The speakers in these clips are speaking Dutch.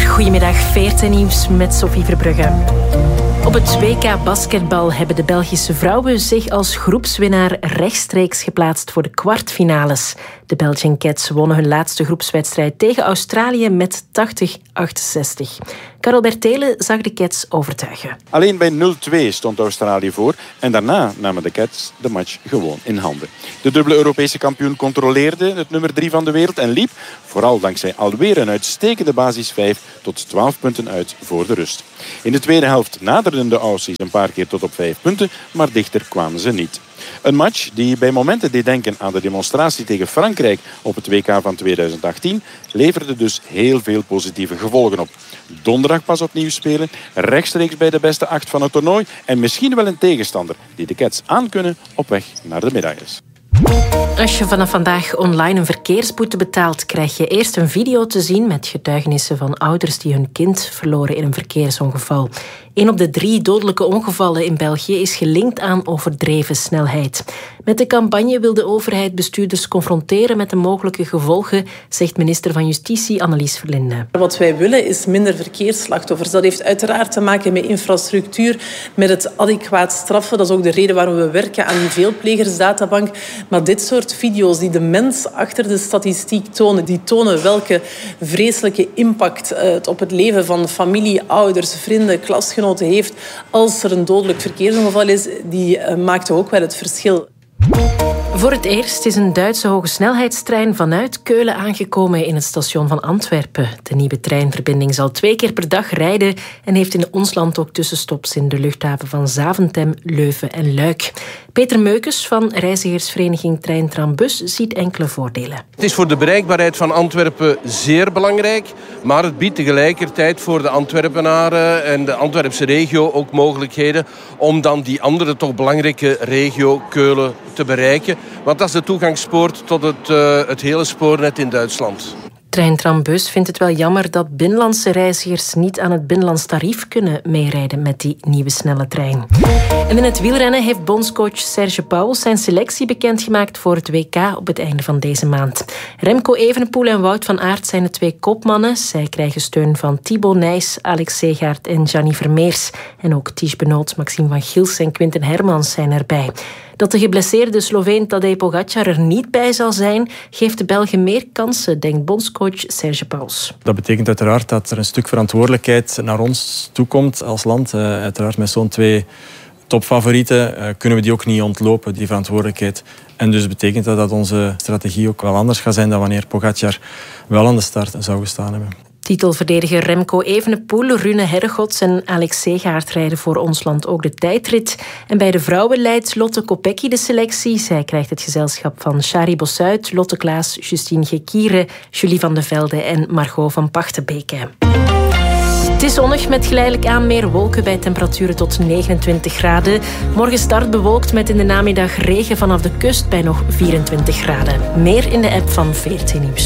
Goedemiddag, VRT Nieuws met Sophie Verbrugge. Op het WK basketbal hebben de Belgische vrouwen zich als groepswinnaar rechtstreeks geplaatst voor de kwartfinales. De Belgian Cats wonnen hun laatste groepswedstrijd tegen Australië met 80-68. Karel Bertelen zag de Cats overtuigen. Alleen bij 0-2 stond Australië voor en daarna namen de Cats de match gewoon in handen. De dubbele Europese kampioen controleerde het nummer 3 van de wereld en liep, vooral dankzij alweer een uitstekende basis 5, tot 12 punten uit voor de rust. In de tweede helft naderden de Aussies een paar keer tot op 5 punten, maar dichter kwamen ze niet. Een match die bij momenten deed denken aan de demonstratie tegen Frankrijk op het WK van 2018, leverde dus heel veel positieve gevolgen op. Donderdag pas opnieuw spelen, rechtstreeks bij de beste 8 van het toernooi en misschien wel een tegenstander die de Cats aankunnen op weg naar de medailles. Als je vanaf vandaag online een verkeersboete betaalt, krijg je eerst een video te zien met getuigenissen van ouders die hun kind verloren in een verkeersongeval. 1 op de 3 dodelijke ongevallen in België is gelinkt aan overdreven snelheid. Met de campagne wil de overheid bestuurders confronteren met de mogelijke gevolgen, zegt minister van Justitie Annelies Verlinde. Wat wij willen is minder verkeersslachtoffers. Dat heeft uiteraard te maken met infrastructuur, met het adequaat straffen. Dat is ook de reden waarom we werken aan die veelplegersdatabank. Maar dit soort video's die de mens achter de statistiek tonen, die tonen welke vreselijke impact het op het leven van familie, ouders, vrienden, klasgenoten heeft als er een dodelijk verkeersongeval is, die maakt ook wel het verschil. Voor het eerst is een Duitse hogesnelheidstrein vanuit Keulen aangekomen in het station van Antwerpen. De nieuwe treinverbinding zal 2 keer per dag rijden en heeft in ons land ook tussenstops in de luchthaven van Zaventem, Leuven en Luik. Peter Meukes van reizigersvereniging Trein Tram Bus ziet enkele voordelen. Het is voor de bereikbaarheid van Antwerpen zeer belangrijk, maar het biedt tegelijkertijd voor de Antwerpenaren en de Antwerpse regio ook mogelijkheden om dan die andere toch belangrijke regio Keulen te bereiken. Want dat is de toegangspoort tot het hele spoornet in Duitsland. Trein Tram Bus vindt het wel jammer dat binnenlandse reizigers niet aan het binnenlands tarief kunnen meerijden met die nieuwe snelle trein. En in het wielrennen heeft bondscoach Serge Pauwels zijn selectie bekendgemaakt voor het WK op het einde van deze maand. Remco Evenepoel en Wout van Aert zijn de 2 kopmannen. Zij krijgen steun van Thibaut Nys, Alex Segaert en Gianni Vermeers. En ook Ties Benoot, Maxime van Gils en Quinten Hermans zijn erbij. Dat de geblesseerde Sloveen Tadej Pogacar er niet bij zal zijn, geeft de Belgen meer kansen, denkt bondscoach Serge Pauwels. Dat betekent uiteraard dat er een stuk verantwoordelijkheid naar ons toekomt als land. Uiteraard met zo'n 2 topfavorieten kunnen we die ook niet ontlopen, die verantwoordelijkheid. En dus betekent dat onze strategie ook wel anders gaat zijn dan wanneer Pogacar wel aan de start zou gestaan hebben. Titelverdediger Remco Evenepoel, Rune Herregots en Alex Segaert rijden voor ons land ook de tijdrit. En bij de vrouwen leidt Lotte Kopecky de selectie. Zij krijgt het gezelschap van Shari Bossuit, Lotte Klaas, Justine Gekiere, Julie van de Velde en Margot van Pachtenbeke. Het is zonnig met geleidelijk aan meer wolken bij temperaturen tot 29 graden. Morgen start bewolkt met in de namiddag regen vanaf de kust bij nog 24 graden. Meer in de app van VRT Nieuws.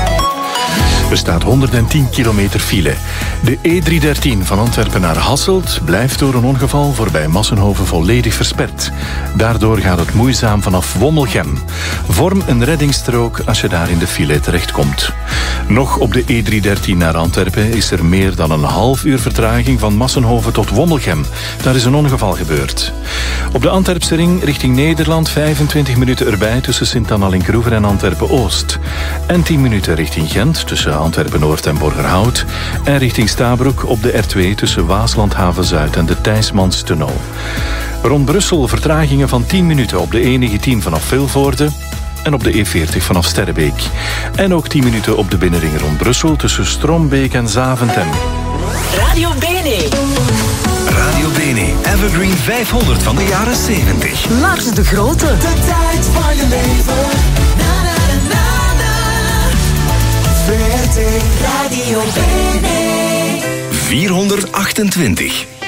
Er staat 110 kilometer file. De E313 van Antwerpen naar Hasselt blijft door een ongeval voorbij Massenhoven volledig versperd. Daardoor gaat het moeizaam vanaf Wommelgem. Vorm een reddingsstrook als je daar in de file terechtkomt. Nog op de E313 naar Antwerpen is er meer dan een half uur vertraging van Massenhoven tot Wommelgem. Daar is een ongeval gebeurd. Op de Antwerpse ring richting Nederland 25 minuten erbij tussen Sint-Anna-Linkroever en Antwerpen-Oost. En 10 minuten richting Gent tussen Antwerpen-Noord en Borgerhout. En richting Stabroek op de R2 tussen Waasland-Haven-Zuid en de Thijsmanstunnel. Rond Brussel vertragingen van 10 minuten op de E19 vanaf Vilvoorde en op de E40 vanaf Sterrebeek. En ook 10 minuten op de binnenring rond Brussel tussen Strombeek en Zaventem. Radio Bene. Radio Bene, Evergreen 500 van de jaren 70. Lars de Grote. De tijd van je leven. Na, na, na, na. VRT Radio Bene. 428.